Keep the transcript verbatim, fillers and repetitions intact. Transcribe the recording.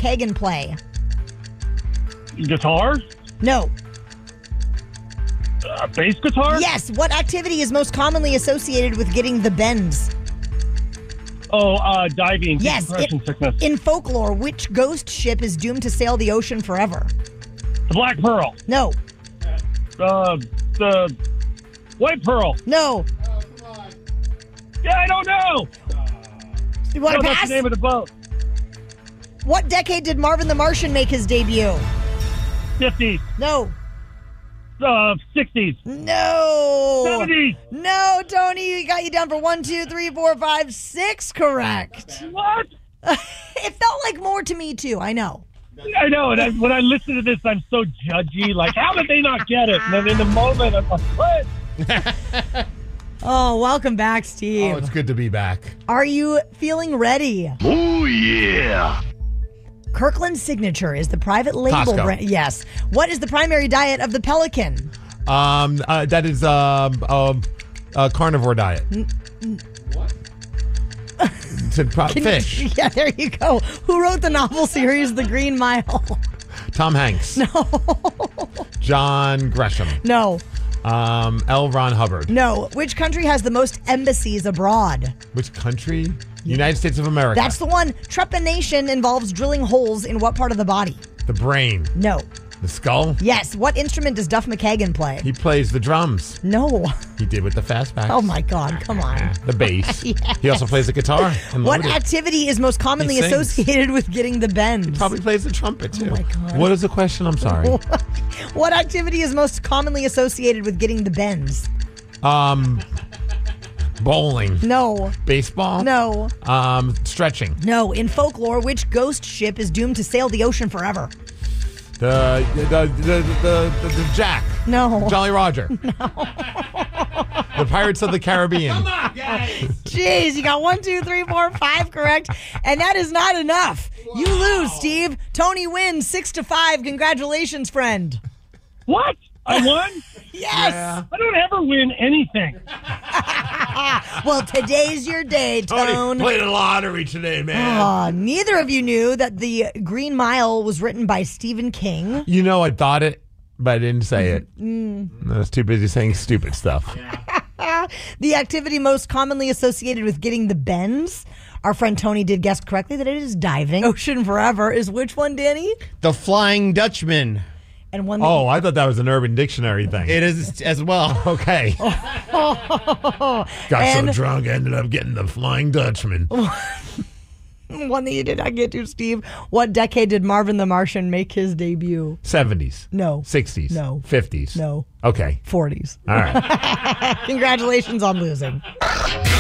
McKagan play? Guitar? No. Uh, bass guitar? Yes. What activity is most commonly associated with getting the bends? Oh, uh, diving. Yes. Decompression It, sickness. in folklore, which ghost ship is doomed to sail the ocean forever? The Black Pearl. No. Uh, the White Pearl. No. Yeah, I don't know. You want No, to that's pass? the name of the boat. What decade did Marvin the Martian make his debut? fifties. No. Uh, sixties. No. seventies. No, Tony, we got you down for one, two, three, four, five, six. Correct. What? It felt like more to me too. I know. I know. And I, when I listen to this, I'm so judgy. Like, how did they not get it? And then in the moment, I'm like, what? Oh, welcome back, Steve. Oh, it's good to be back. Are you feeling ready? Oh, yeah. Kirkland's Signature is the private label Costco. brand. Yes. What is the primary diet of the pelican? Um, uh, that is um, um, a carnivore diet. What? It's a pro- fish. Yeah, there you go. Who wrote the novel series The Green Mile? Tom Hanks. No. John Gresham. No. Um, L. Ron Hubbard. No. Which country has the most embassies abroad? Which country? United States of America. That's the one. Trepanation involves drilling holes in what part of the body? The brain. No. The skull. Yes. What instrument does Duff McKagan play? He plays the drums. No. He did with the fastbacks. Oh, my God. Come on. The bass. Yes. He also plays the guitar. And What loaded. activity is most commonly He sings. associated with getting the bends? Probably plays the trumpet, too. Oh, my God. What is the question? I'm sorry. What activity is most commonly associated with getting the bends? Um, bowling. No. Baseball. No. Um, stretching. No. In folklore, which ghost ship is doomed to sail the ocean forever? The the the the, the, the, the Jack. No. Jolly Roger. No. The Pirates of the Caribbean. Come on, guys. Jeez, you got one, two, three, four, five correct, and that is not enough. You lose, Steve. Tony wins six to five. Congratulations, friend. What? I won? Yes. Yeah. I don't ever win anything. Well, today's your day, Tone. Play the lottery today, man. Aw, neither of you knew that The Green Mile was written by Stephen King. You know, I thought it, but I didn't say it. Mm. I was too busy saying stupid stuff. The activity most commonly associated with getting the bends, our friend Tony did guess correctly that it is diving. Ocean forever is which one, Danny? The Flying Dutchman. And one that Oh, I thought that was an Urban Dictionary thing. It is as well. Okay. Oh. Got And- so drunk, ended up getting the Flying Dutchman. one that you did not get to, Steve. What decade did Marvin the Martian make his debut? seventies. No. sixties. No. fifties. No. Okay. forties. All right. Congratulations on losing.